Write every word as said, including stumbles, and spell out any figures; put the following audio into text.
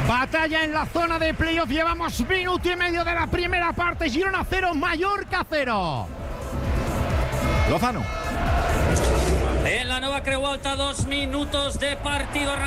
Batalla en la zona de playoff. Llevamos minuto y medio de la primera parte. Girona cero, Mallorca cero. Lozano. En la Nova Creu Alta, dos minutos de partido.